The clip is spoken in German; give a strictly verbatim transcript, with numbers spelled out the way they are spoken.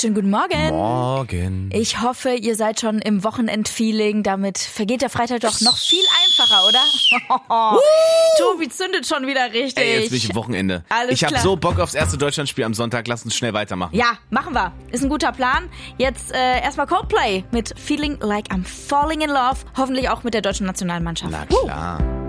Schönen guten Morgen. Morgen. Ich hoffe, ihr seid schon im Wochenendfeeling. Damit vergeht der Freitag doch noch viel einfacher, oder? uh! Tobi zündet schon wieder richtig. Ey, jetzt bin ich am Wochenende. Alles ich habe klar. so Bock aufs erste Deutschlandspiel am Sonntag. Lass uns schnell weitermachen. Ja, machen wir. Ist ein guter Plan. Jetzt äh, erstmal Coldplay mit Feeling Like I'm Falling in Love. Hoffentlich auch mit der deutschen Nationalmannschaft. Na klar. Uh.